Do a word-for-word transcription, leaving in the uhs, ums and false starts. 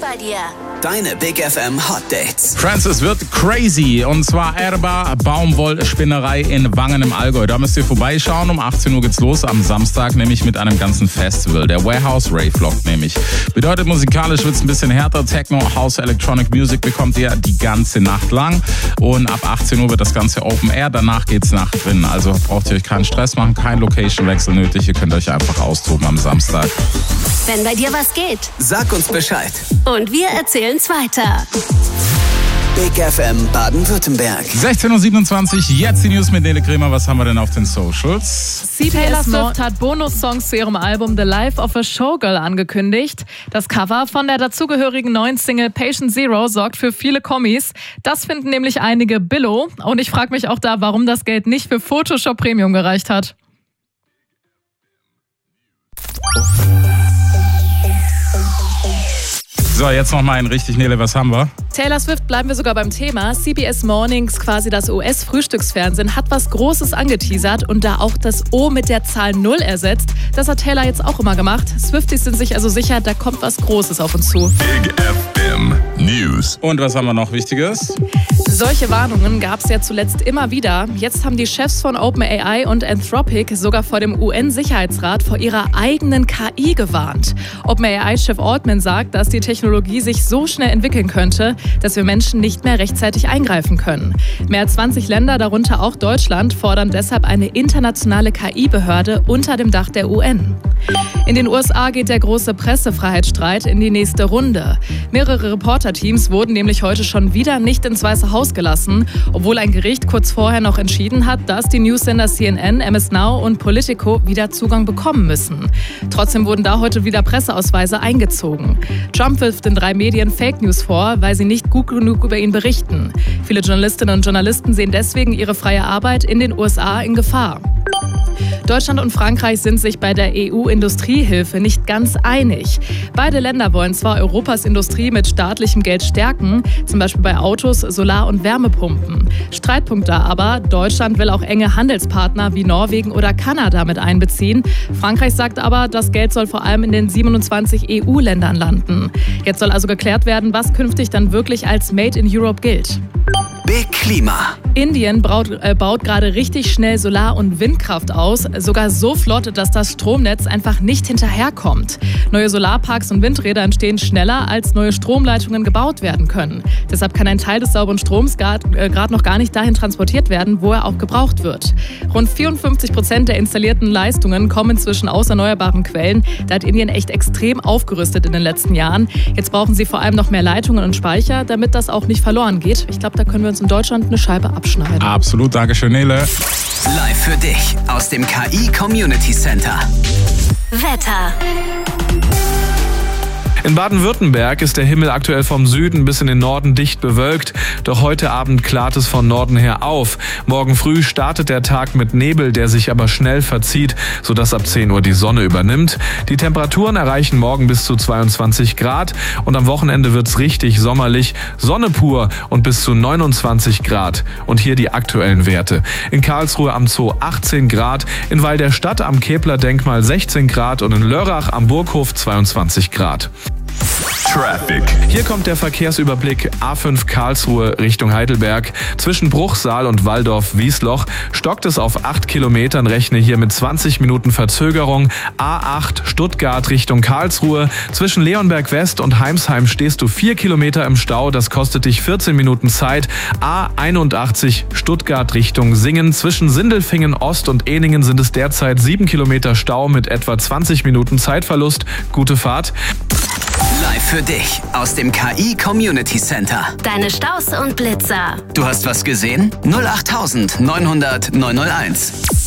bei dir. Deine Big F M Hot Dates. Francis wird crazy. Und zwar Erba Baumwollspinnerei in Wangen im Allgäu. Da müsst ihr vorbeischauen. Um achtzehn Uhr geht's los am Samstag, nämlich mit einem ganzen Festival. Der Warehouse Rave Vlog nämlich. Bedeutet, musikalisch wird's ein bisschen härter. Techno, House, Electronic Music bekommt ihr die ganze Nacht lang. Und ab achtzehn Uhr wird das Ganze Open Air. Danach geht's nach drinnen. Also braucht ihr euch keinen Stress machen, kein Location-Wechsel nötig. Ihr könnt euch einfach austoben am Samstag. Wenn bei dir was geht, Sag uns Bescheid. und wir erzählen's weiter. Big F M Baden-Württemberg. sechzehn Uhr siebenundzwanzig, jetzt die News mit Nele Kremer. Was haben wir denn auf den Socials? Taylor Swift hat Bonussongs zu ihrem Album The Life of a Showgirl angekündigt. Das Cover von der dazugehörigen neuen Single Patient Zero sorgt für viele Kommis. Das finden nämlich einige Billo. Und ich frage mich auch da, warum das Geld nicht für Photoshop Premium gereicht hat. So, jetzt noch mal ein richtig, Nele, was haben wir? Taylor Swift, bleiben wir sogar beim Thema. C B S Mornings, quasi das U S-Frühstücksfernsehen, hat was Großes angeteasert und da auch das O mit der Zahl null ersetzt. Das hat Taylor jetzt auch immer gemacht. Swifties sind sich also sicher, da kommt was Großes auf uns zu. Big F M News. Und was haben wir noch Wichtiges? Solche Warnungen gab es ja zuletzt immer wieder. Jetzt haben die Chefs von OpenAI und Anthropic sogar vor dem U N-Sicherheitsrat vor ihrer eigenen K I gewarnt. OpenAI-Chef Altman sagt, dass die Technologie sich so schnell entwickeln könnte, dass wir Menschen nicht mehr rechtzeitig eingreifen können. Mehr als zwanzig Länder, darunter auch Deutschland, fordern deshalb eine internationale K I-Behörde unter dem Dach der U N. In den U S A geht der große Pressefreiheitsstreit in die nächste Runde. Mehrere Reporterteams wurden nämlich heute schon wieder nicht ins Weiße Haus gelassen, obwohl ein Gericht kurz vorher noch entschieden hat, dass die Newsender C N N, M S Now und Politico wieder Zugang bekommen müssen. Trotzdem wurden da heute wieder Presseausweise eingezogen. Trump wirft den drei Medien Fake News vor, weil sie nicht gut genug über ihn berichten. Viele Journalistinnen und Journalisten sehen deswegen ihre freie Arbeit in den U S A in Gefahr. Deutschland und Frankreich sind sich bei der E U-Industriehilfe nicht ganz einig. Beide Länder wollen zwar Europas Industrie mit staatlichem Geld stärken, zum Beispiel bei Autos, Solar- und Wärmepumpen. Streitpunkt da aber, Deutschland will auch enge Handelspartner wie Norwegen oder Kanada mit einbeziehen. Frankreich sagt aber, das Geld soll vor allem in den siebenundzwanzig E U-Ländern landen. Jetzt soll also geklärt werden, was künftig dann wirklich als Made in Europe gilt. Big Klima. Indien baut, äh, baut gerade richtig schnell Solar- und Windkraft aus, sogar so flott, dass das Stromnetz einfach nicht hinterherkommt. Neue Solarparks und Windräder entstehen schneller, als neue Stromleitungen gebaut werden können. Deshalb kann ein Teil des sauberen Stroms gerade äh, noch gar nicht dahin transportiert werden, wo er auch gebraucht wird. Rund vierundfünfzig Prozent der installierten Leistungen kommen inzwischen aus erneuerbaren Quellen. Da hat Indien echt extrem aufgerüstet in den letzten Jahren. Jetzt brauchen sie vor allem noch mehr Leitungen und Speicher, damit das auch nicht verloren geht. Ich glaube, da können wir uns in Deutschland eine Scheibe abschneiden. Absolut, Dankeschön, Nele. Live für dich aus dem K I Community Center. Wetter. In Baden-Württemberg ist der Himmel aktuell vom Süden bis in den Norden dicht bewölkt. Doch heute Abend klart es von Norden her auf. Morgen früh startet der Tag mit Nebel, der sich aber schnell verzieht, sodass ab zehn Uhr die Sonne übernimmt. Die Temperaturen erreichen morgen bis zu zweiundzwanzig Grad und am Wochenende wird's richtig sommerlich. Sonne pur und bis zu neunundzwanzig Grad. Und hier die aktuellen Werte. In Karlsruhe am Zoo achtzehn Grad, in Weil der Stadt am Kepler-Denkmal sechzehn Grad und in Lörrach am Burghof zweiundzwanzig Grad. Traffic. Hier kommt der Verkehrsüberblick A fünf Karlsruhe Richtung Heidelberg. Zwischen Bruchsal und Walldorf-Wiesloch stockt es auf acht Kilometern, rechne hier mit zwanzig Minuten Verzögerung. A acht Stuttgart Richtung Karlsruhe. Zwischen Leonberg West und Heimsheim stehst du vier Kilometer im Stau, das kostet dich vierzehn Minuten Zeit. A einundachtzig Stuttgart Richtung Singen. Zwischen Sindelfingen Ost und Ehningen sind es derzeit sieben Kilometer Stau mit etwa zwanzig Minuten Zeitverlust. Gute Fahrt. Live für dich aus dem K I Community Center. Deine Staus und Blitzer. Du hast was gesehen? null acht neunhundert neunhunderteins.